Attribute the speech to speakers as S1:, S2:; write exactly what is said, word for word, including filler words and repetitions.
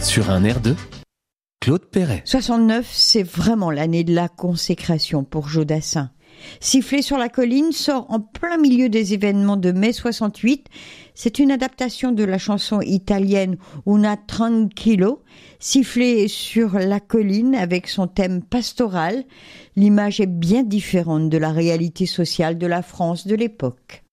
S1: Sur un air de Claude Perret.
S2: soixante-neuf, c'est vraiment l'année de la consécration pour Jodassin. Siffler sur la colline sort en plein milieu des événements de mai soixante-huit. C'est une adaptation de la chanson italienne Una Tranquillo. Siffler sur la colline avec son thème pastoral, l'image est bien différente de la réalité sociale de la France de l'époque.